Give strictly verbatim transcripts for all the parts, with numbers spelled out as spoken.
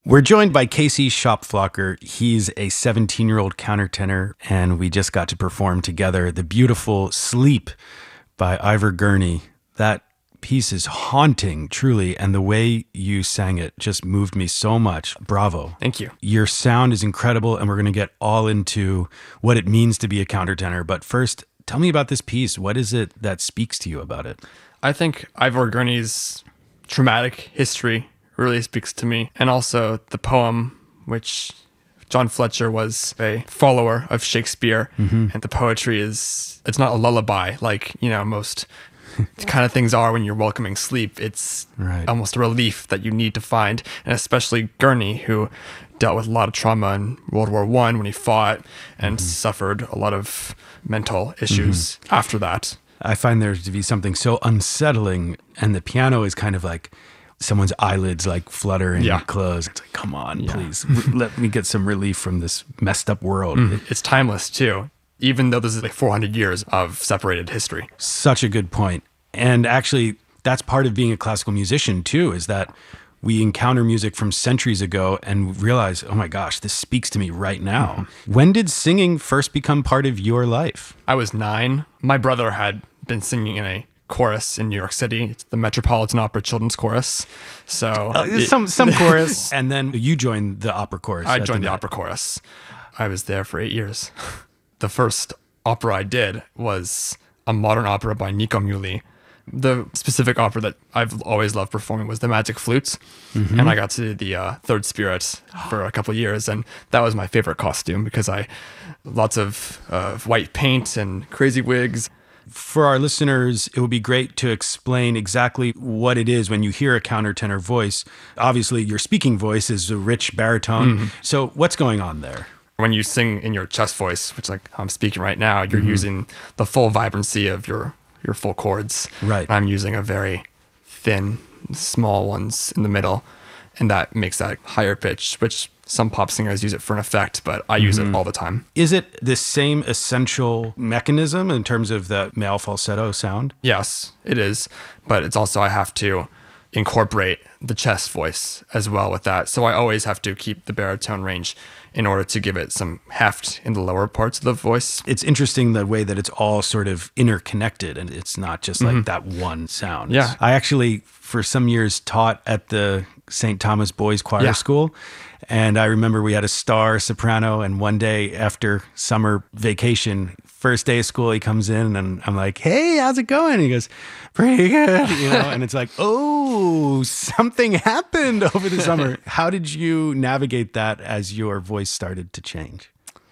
We're joined by Casey Schopflocker. He's a seventeen-year-old countertenor, and we just got to perform together the beautiful Sleep by Ivor Gurney. That piece is haunting, truly, and the way you sang it just moved me so much. Bravo. Thank you. Your sound is incredible, and we're going to get all into what it means to be a countertenor. But first, tell me about this piece. What is it that speaks to you about it? I think Ivor Gurney's traumatic history really speaks to me. And also the poem, which John Fletcher was a follower of Shakespeare. Mm-hmm. And the poetry is, it's not a lullaby like, you know, most kind of things are when you're welcoming sleep. It's right. almost a relief that you need to find. And especially Gurney, who dealt with a lot of trauma in World War One when he fought and mm-hmm. suffered a lot of mental issues mm-hmm. after that. I find there to be something so unsettling, and the piano is kind of like someone's eyelids like flutter and yeah. close. It's like, come on, yeah. please, let me get some relief from this messed up world. Mm. It's timeless too, even though this is like four hundred years of separated history. Such a good point. And actually, that's part of being a classical musician too, is that we encounter music from centuries ago and realize, oh my gosh, this speaks to me right now. Mm-hmm. When did singing first become part of your life? I was nine. My brother had been singing in a chorus in New York City. It's the Metropolitan Opera Children's Chorus. So uh, it, some some chorus, and then you joined the opera chorus. I joined the opera chorus. I was there for eight years. The first opera I did was a modern opera by Nico Muhly. The specific opera that I've always loved performing was The Magic Flutes. Mm-hmm. And I got to do the uh, Third Spirit for a couple of years. And that was my favorite costume because I, lots of uh, white paint and crazy wigs. For our listeners, it would be great to explain exactly what it is when you hear a countertenor voice. Obviously, your speaking voice is a rich baritone. Mm-hmm. So what's going on there? When you sing in your chest voice, which like I'm speaking right now, you're mm-hmm. using the full vibrancy of your your full chords. Right. I'm using a very thin, small ones in the middle, and that makes that higher pitch, which some pop singers use it for an effect, but I use mm-hmm. it all the time. Is it the same essential mechanism in terms of the male falsetto sound? Yes, it is. But it's also, I have to incorporate the chest voice as well with that. So I always have to keep the baritone range in order to give it some heft in the lower parts of the voice. It's interesting the way that it's all sort of interconnected and it's not just like mm-hmm. that one sound. Yeah. I actually, for some years, taught at the Saint Thomas Boys Choir yeah. School. And I remember we had a star soprano, and one day after summer vacation, first day of school, he comes in and I'm like, hey, how's it going? And he goes, pretty good, you know, and it's like, oh, something happened over the summer. How did you navigate that as your voice started to change?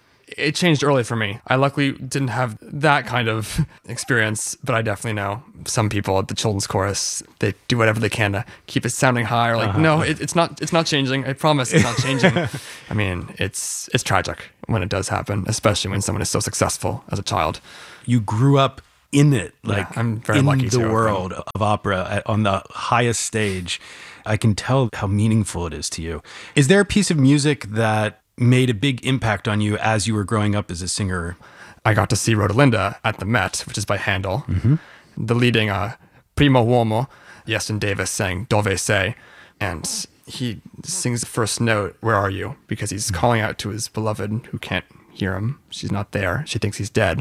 It changed early for me. I luckily didn't have that kind of experience, but I definitely know some people at the children's chorus, they do whatever they can to keep it sounding high or like, uh-huh. no, it, it's not it's not changing. I promise it's not changing. I mean, it's it's tragic when it does happen, especially when someone is so successful as a child. You grew up in it, like yeah, I'm very in lucky the to world of opera at, on the highest stage. I can tell how meaningful it is to you. Is there a piece of music that made a big impact on you as you were growing up as a singer? I got to see Rodelinda at the Met, which is by Handel. Mm-hmm. The leading uh, Primo Uomo, Yeston Davis, sang Dove Sei, and he sings the first note, Where Are You? Because he's mm-hmm. calling out to his beloved who can't hear him. She's not there. She thinks he's dead.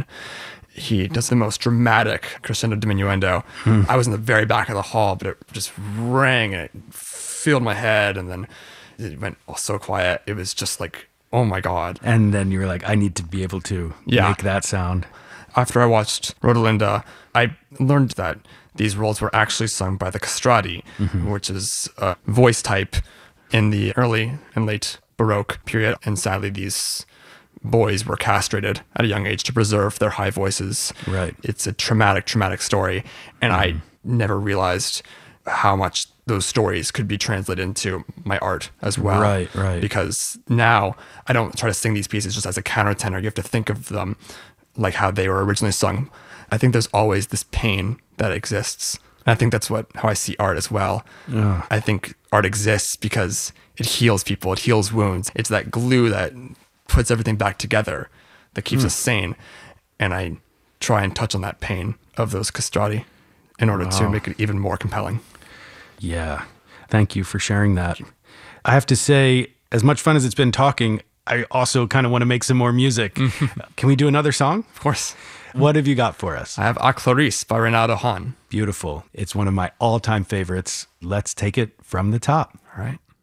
He does the most dramatic crescendo diminuendo. Mm. I was in the very back of the hall, but it just rang and it filled my head, and then it went all so quiet. It was just like, oh my God. And then you were like, I need to be able to yeah. make that sound. After I watched Rodelinda, I learned that these roles were actually sung by the castrati, mm-hmm. which is a voice type in the early and late Baroque period. And sadly, these boys were castrated at a young age to preserve their high voices. Right. It's a traumatic, traumatic story. And mm-hmm. I never realized how much those stories could be translated into my art as well. Right, right. Because now I don't try to sing these pieces just as a countertenor. You have to think of them like how they were originally sung. I think there's always this pain that exists. And I think that's what how I see art as well. Ugh. I think art exists because it heals people. It heals wounds. It's that glue that puts everything back together that keeps mm. us sane. And I try and touch on that pain of those castrati in order wow. to make it even more compelling. Yeah. Thank you for sharing that. I have to say, as much fun as it's been talking, I also kind of want to make some more music. Can we do another song? Of course. What have you got for us? I have A Clarice by Renato Hahn. Beautiful. It's one of my all-time favorites. Let's take it from the top. All right.